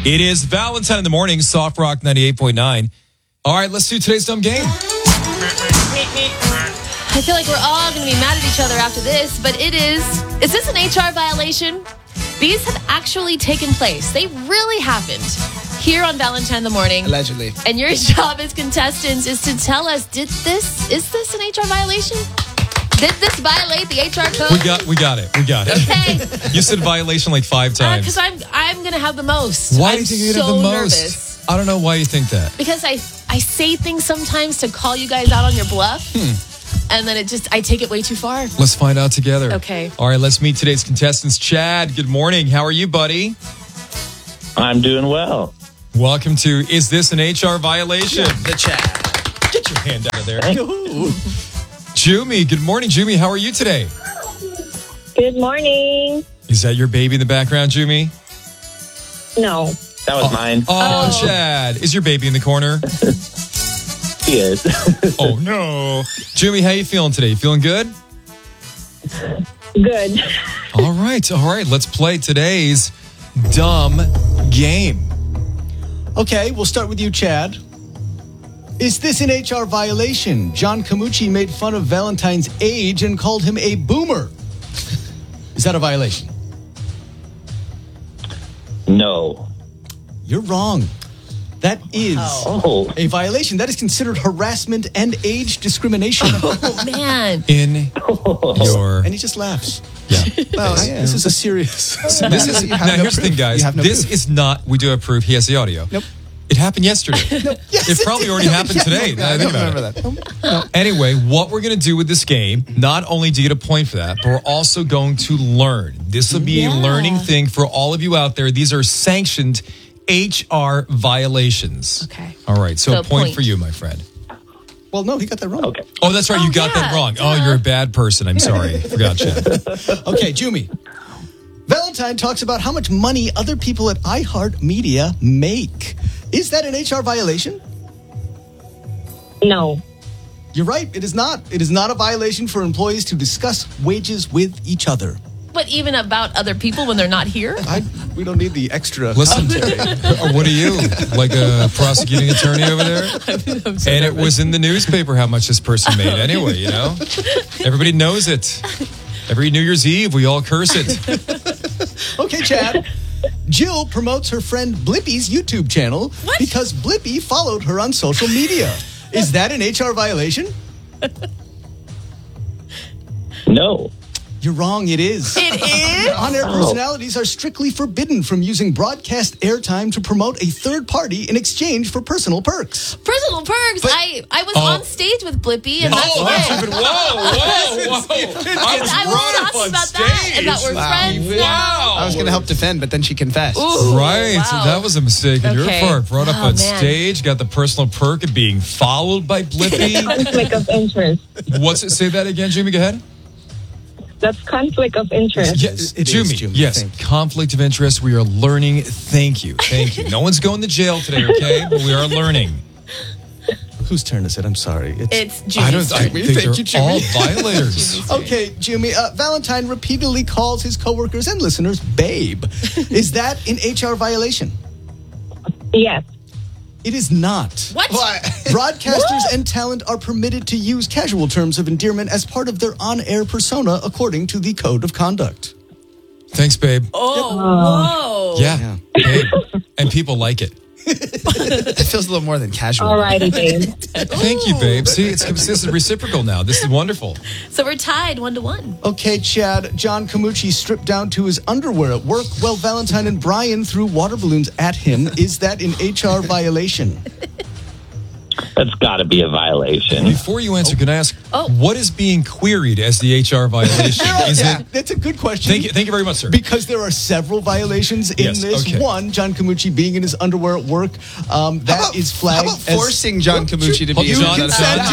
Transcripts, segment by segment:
It is Valentine in the morning, Soft Rock 98.9. All right, let's do today's dumb game. I feel like we're all going to be mad at each other after this, but it is. Is this an HR violation? These have actually taken place. They really happened here on Valentine in the morning. Allegedly. And your job as contestants is to tell us, is this an HR violation? Did this violate the HR code? We got it. Okay. You said violation like 5 times. Because I'm going to have the most. Why I'm do you think you're so going to have the most? nervous. I don't know why you think that. Because I say things sometimes to call you guys out on your bluff. And then I take it way too far. Let's find out together. Okay. All right, let's meet today's contestants. Chad, good morning. How are you, buddy? I'm doing well. Welcome to Is This an HR Violation? The chat. Get your hand out of there. Jumi, good morning. Jumi, how are you today? Good morning. Is that your baby in the background, Jumi? No. That was mine. Oh, Chad. Is your baby in the corner? He is. Oh, no. Jumi, how you feeling today? You feeling good? Good. All right. Let's play today's dumb game. Okay, we'll start with you, Chad. Is this an HR violation? John Camucci made fun of Valentine's age and called him a boomer. Is that a violation? No. You're wrong. That is Oh. a violation. That is considered harassment and age discrimination. Oh, man. In your... And he just laughs. Yeah. Well, this is a serious... So this is... Now, here's the thing, guys. This is not... We do have proof. He has the audio. Nope. It happened yesterday. Yes, It probably already happened today. I don't remember that. Anyway, what we're going to do with this game, not only do you get a point for that, but we're also going to learn. This will be a learning thing for all of you out there. These are sanctioned HR violations. Okay. All right. So a point point for you, my friend. Well, no, he got that wrong. Okay. Oh, that's right. You got that wrong. duh. Oh, you're a bad person. I'm sorry. I forgot, Chad. Okay, Jumi. Valentine talks about how much money other people at iHeartMedia make. Is that an HR violation? No. You're right. It is not. It is not a violation for employees to discuss wages with each other. But even about other people when they're not here? We don't need the extra. Listen, what are you? Like a prosecuting attorney over there? And it was in the newspaper how much this person made anyway, you know? Everybody knows it. Every New Year's Eve, we all curse it. Okay, Chad. Jill promotes her friend Blippi's YouTube channel because Blippy followed her on social media. Is that an HR violation? No. You're wrong. It is. It is? On-air personalities are strictly forbidden from using broadcast airtime to promote a third party in exchange for personal perks. Personal perks. I was on stage with Blippy, and that's it. Even, whoa. I was I brought was up talking on about stage. that, and that we're friends now. Wow. I was going to help defend, but then she confessed. Ooh, Right, so wow. that was a mistake on your Okay. part. Brought up Oh, on man. stage, got the personal perk of being followed by Blippy. Conflict of interest. What's it? Say that again, Jimmy. Go ahead. That's conflict of interest. Yes, It is, Jimmy. Jimmy, Yes, thank you. conflict of interest. We are learning. Thank you. No one's going to jail today, okay? But we are learning. Whose turn is it? I'm sorry. It's I Jimmy's turn. think Thank they're you, Jimmy. all violators. Okay, Jimmy. Valentine repeatedly calls his coworkers and listeners babe. Is that an HR violation? Yes. It is not. What? Broadcasters and talent are permitted to use casual terms of endearment as part of their on-air persona according to the Code of Conduct. Thanks, babe. Oh, whoa. Yeah, babe. And people like it. It feels a little more than casual. Alrighty, babe. Thank you, babe. See, this is reciprocal now. This is wonderful. So we're tied 1-1. Okay, Chad. John Camucci stripped down to his underwear at work while Valentine and Brian threw water balloons at him. Is that an HR violation? That's got to be a violation. Before you answer, can I ask, what is being queried as the HR violation? Is it? That's a good question. Thank you very much, sir. Because there are several violations in Yes, this. okay. One, John Camucci being in his underwear at work. That is flagged. How about forcing John Camucci to Hold be on, in John,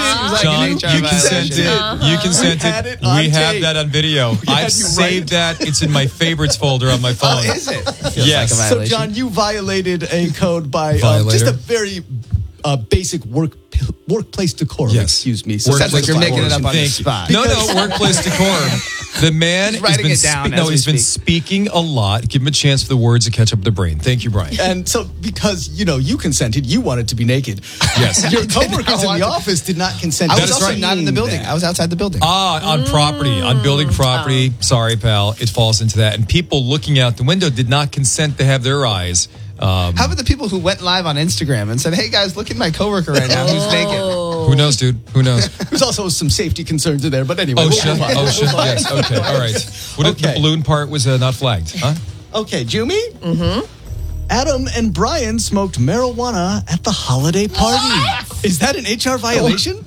John, you consented. You consented. We have that on video. I've saved that. It's in my favorites folder on my phone. Is it? Yes. So, John, you violated a code by just a very basic workplace decorum. Yes. Excuse me. Sounds like you're making it up on the spot. No, workplace decorum. The man has writing been it down as we he's been speak. speaking a lot. Give him a chance for the words to catch up with the brain. Thank you, Brian. And so, because, you consented, you wanted to be naked. Yes. Your coworkers in the office did not consent. I to was also seeing not in the building. that. I was outside the building. On property, on building property. Sorry, pal. It falls into that. And people looking out the window did not consent to have their eyes. How about the people who went live on Instagram and said, "Hey guys, look at my coworker right now who's naked." Who knows, dude? Who knows? There's also some safety concerns in there, but anyway. Ocean. we'll move on. Yes. Okay. All right. What if the Okay. balloon part was not flagged? Huh? Okay, Jumi? Mm-hmm. Adam and Brian smoked marijuana at the holiday party. Is that an HR violation?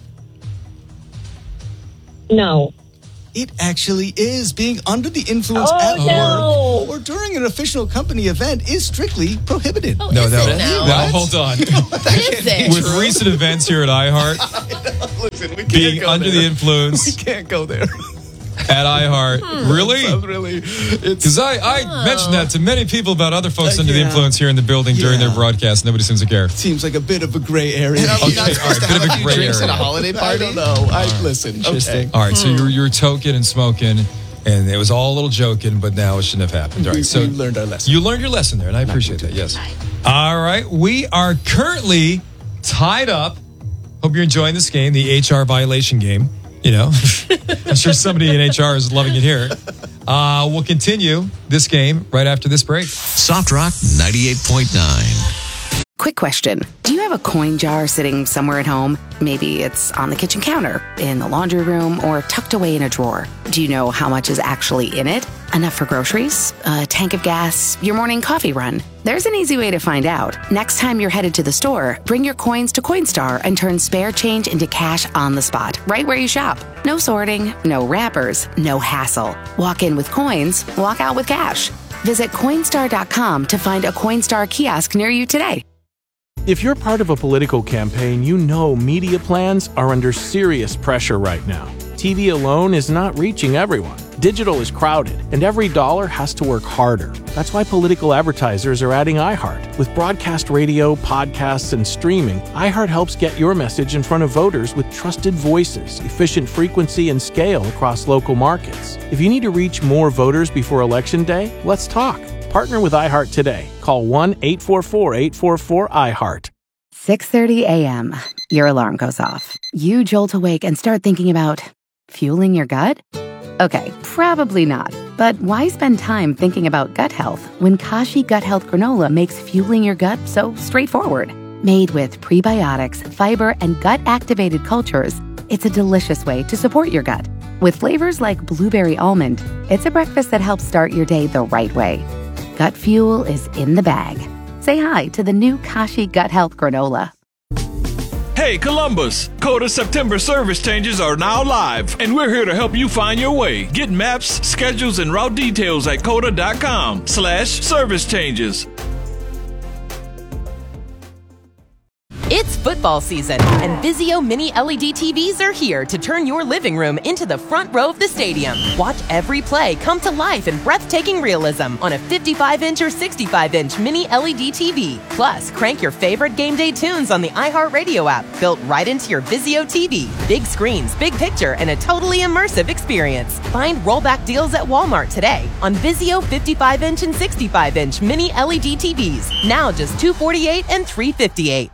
No. It actually is. Being under the influence at no. work or during an official company event is strictly prohibited. Oh, is it now? Now, hold on. Is it? With recent events here at iHeart, Listen, we can't being go under there. the influence Can't go there. at iHeart, really? Really? Because I mentioned that to many people about other folks under the Yeah. influence here in the building during their broadcast. Nobody seems to care. Seems like a bit of a gray area. Are we not Okay, supposed to all right, bit have of a a few gray drinks at a area. holiday I party? don't know. Listen. Interesting. Okay. All right, so you're toking and smoking, and it was all a little joking, but now it shouldn't have happened. All right, so we learned our lesson. You learned your lesson there, and I appreciate that. Yes. All right, we are currently tied up. Hope you're enjoying this game, the HR violation game. I'm sure somebody in HR is loving it here. We'll continue this game right after this break. Soft Rock 98.9. Quick question. Do you have a coin jar sitting somewhere at home? Maybe it's on the kitchen counter, in the laundry room, or tucked away in a drawer. Do you know how much is actually in it? Enough for groceries? A tank of gas? Your morning coffee run? There's an easy way to find out. Next time you're headed to the store, bring your coins to Coinstar and turn spare change into cash on the spot, right where you shop. No sorting, no wrappers, no hassle. Walk in with coins, walk out with cash. Visit Coinstar.com to find a Coinstar kiosk near you today. If you're part of a political campaign, you know media plans are under serious pressure right now. TV alone is not reaching everyone. Digital is crowded, and every dollar has to work harder. That's why political advertisers are adding iHeart. With broadcast radio, podcasts, and streaming, iHeart helps get your message in front of voters with trusted voices, efficient frequency, and scale across local markets. If you need to reach more voters before Election Day, let's talk. Partner with iHeart today. Call 1-844-844-iHeart. 6:30 a.m. Your alarm goes off. You jolt awake and start thinking about fueling your gut? Okay, probably not. But why spend time thinking about gut health when Kashi Gut Health Granola makes fueling your gut so straightforward? Made with prebiotics, fiber, and gut-activated cultures, it's a delicious way to support your gut. With flavors like blueberry almond, it's a breakfast that helps start your day the right way. Gut fuel is in the bag. Say hi to the new Kashi Gut Health Granola. Hey Columbus, Coda September service changes are now live, and we're here to help you find your way. Get maps, schedules, and route details at coda.com/service changes. It's football season, and Vizio Mini LED TVs are here to turn your living room into the front row of the stadium. Watch every play come to life in breathtaking realism on a 55-inch or 65-inch Mini LED TV. Plus, crank your favorite game day tunes on the iHeartRadio app, built right into your Vizio TV. Big screens, big picture, and a totally immersive experience. Find rollback deals at Walmart today on Vizio 55-inch and 65-inch Mini LED TVs. Now just $248 and $358.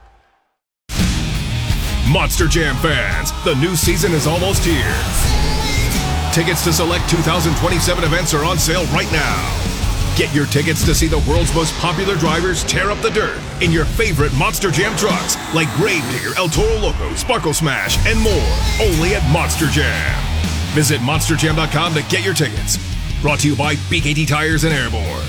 Monster Jam fans, the new season is almost here. Tickets to select 2027 events are on sale right now. Get your tickets to see the world's most popular drivers tear up the dirt in your favorite Monster Jam trucks like Gravedigger, El Toro Loco, Sparkle Smash, and more, only at Monster Jam. Visit monsterjam.com to get your tickets. Brought to you by BKT Tires and Airborne.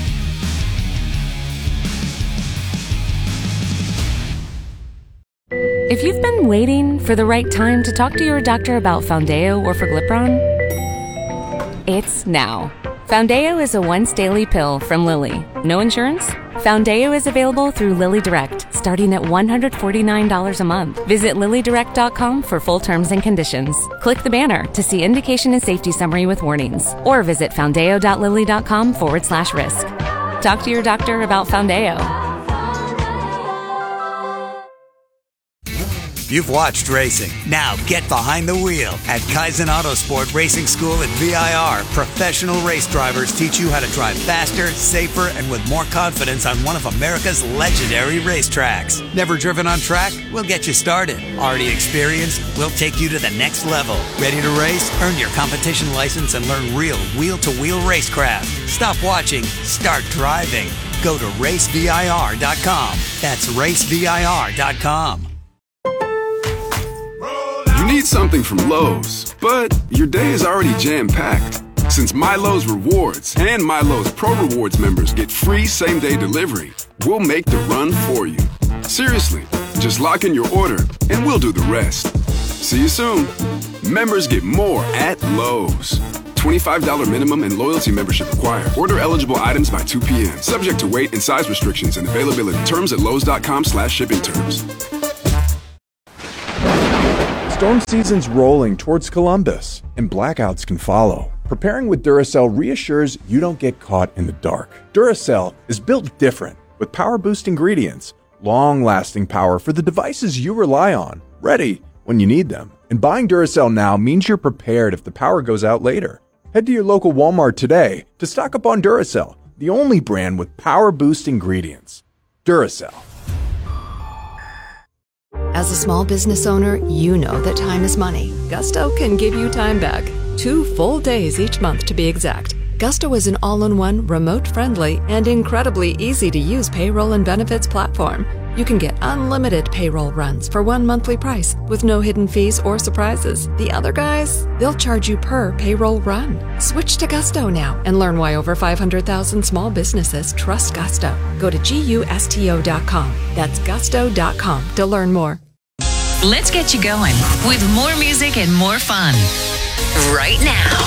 If you've been waiting for the right time to talk to your doctor about Foundeo or Forglipron, it's now. Foundeo is a once-daily pill from Lilly. No insurance? Foundeo is available through Lilly Direct, starting at $149 a month. Visit LillyDirect.com for full terms and conditions. Click the banner to see indication and safety summary with warnings, or visit foundeo.lilly.com/risk. Talk to your doctor about Foundeo. You've watched racing. Now get behind the wheel. At Kaizen Autosport Racing School at VIR, professional race drivers teach you how to drive faster, safer, and with more confidence on one of America's legendary racetracks. Never driven on track? We'll get you started. Already experienced? We'll take you to the next level. Ready to race? Earn your competition license and learn real wheel-to-wheel racecraft. Stop watching. Start driving. Go to racevir.com. That's racevir.com. You need something from Lowe's, but your day is already jam-packed. Since MyLowe's Rewards and MyLowe's Pro Rewards members get free same-day delivery, we'll make the run for you. Seriously, just lock in your order and we'll do the rest. See you soon. Members get more at Lowe's. $25 minimum and loyalty membership required. Order eligible items by 2 p.m. Subject to weight and size restrictions and availability. Terms at lowes.com/shipping terms. Storm season's rolling towards Columbus, and blackouts can follow. Preparing with Duracell reassures you don't get caught in the dark. Duracell is built different, with power-boost ingredients, long-lasting power for the devices you rely on, ready when you need them. And buying Duracell now means you're prepared if the power goes out later. Head to your local Walmart today to stock up on Duracell, the only brand with power-boost ingredients. Duracell. As a small business owner, you know that time is money. Gusto can give you time back. 2 full days each month to be exact. Gusto is an all-in-one, remote-friendly, and incredibly easy-to-use payroll and benefits platform. You can get unlimited payroll runs for one monthly price with no hidden fees or surprises. The other guys, they'll charge you per payroll run. Switch to Gusto now and learn why over 500,000 small businesses trust Gusto. Go to GUSTO.com. That's gusto.com to learn more. Let's get you going with more music and more fun right now.